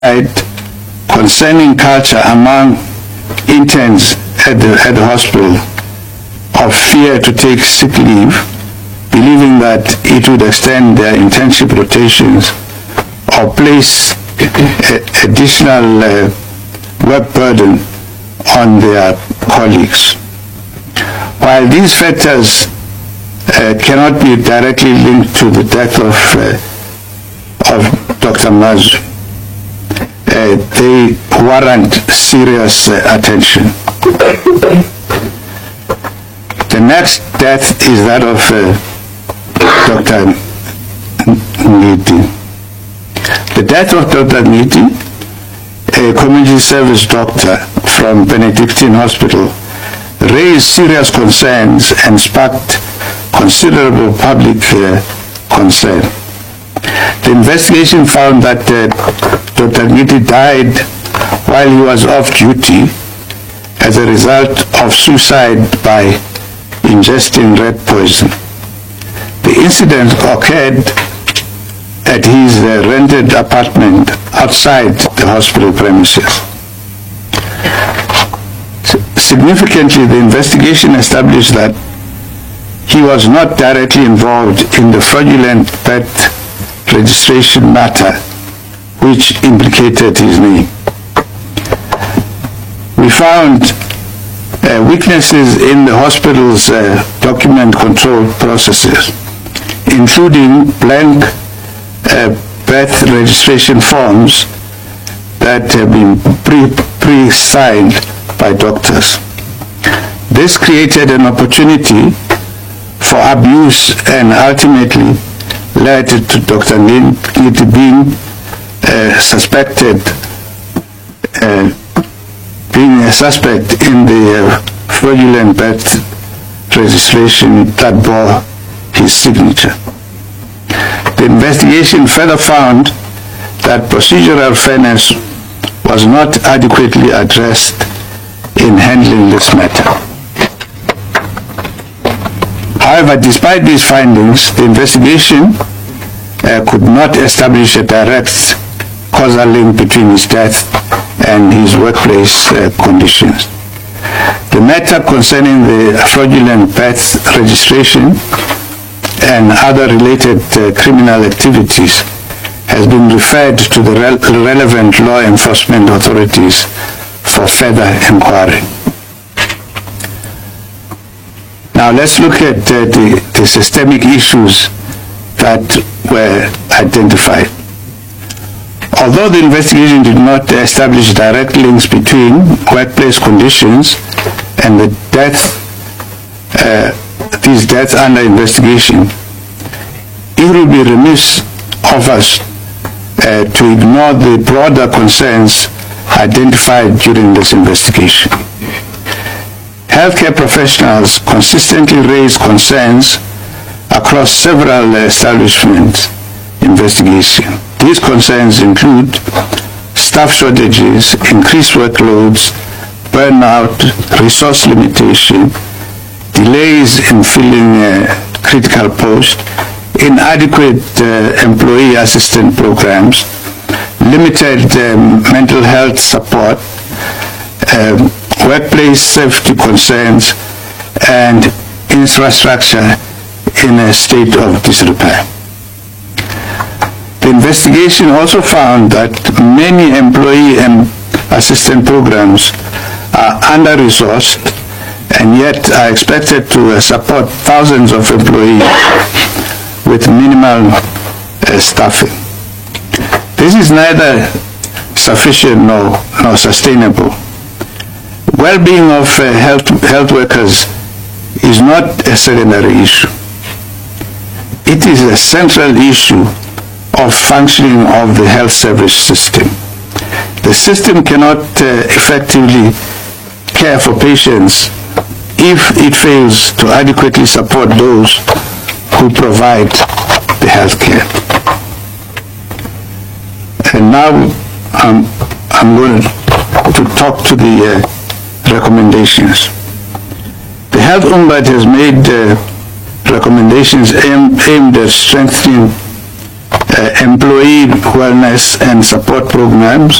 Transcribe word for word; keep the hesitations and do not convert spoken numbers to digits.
concerning culture among interns at the, at the hospital of fear to take sick leave, believing that it would extend their internship rotations or place additional uh, work burden on their colleagues. While these factors uh, cannot be directly linked to the death of, uh, of Doctor Mazu, uh, they warrant serious uh, attention. The next death is that of uh, Doctor Ngidi. The death of Doctor Ngidi, a community service doctor from Benedictine Hospital, raised serious concerns and sparked considerable public uh, concern. The investigation found that uh, Doctor Ngidi died while he was off duty as a result of suicide by ingesting rat poison. The incident occurred at his uh, rented apartment outside the hospital premises. Significantly, the investigation established that he was not directly involved in the fraudulent birth registration matter which implicated his name. We found uh, weaknesses in the hospital's uh, document control processes, including blank uh, birth registration forms that have been pre- pre-signed by doctors. This created an opportunity for abuse and ultimately led to Doctor Ngidi being uh, suspected, uh, being a suspect in the uh, fraudulent birth registration that bore his signature. The investigation further found that procedural fairness was not adequately addressed in handling this matter. However, despite these findings, the investigation uh, could not establish a direct causal link between his death and his workplace uh, conditions. The matter concerning the fraudulent birth registration and other related uh, criminal activities has been referred to the re- relevant law enforcement authorities for further inquiry. Now let's look at uh, the, the systemic issues that were identified. Although the investigation did not establish direct links between workplace conditions and the death, uh, these deaths under investigation, it would be remiss of us uh, to ignore the broader concerns identified during this investigation. Healthcare professionals consistently raise concerns across several establishment investigations. These concerns include staff shortages, increased workloads, burnout, resource limitation, delays in filling uh, critical posts, inadequate uh, employee assistance programs, limited um, mental health support, um, workplace safety concerns, and infrastructure in a state of disrepair. The investigation also found that many employee and assistance programs are under-resourced and yet are expected to uh, support thousands of employees with minimal uh, staffing. This is neither sufficient nor, nor sustainable. Well-being of uh, health, health workers is not a secondary issue. It is a central issue of functioning of the health service system. The system cannot uh, effectively care for patients if it fails to adequately support those who provide the health care. And now um, I'm going to talk to the uh, recommendations. The Health Ombudsman has made uh, recommendations aim, aimed at strengthening uh, uh, employee wellness and support programs,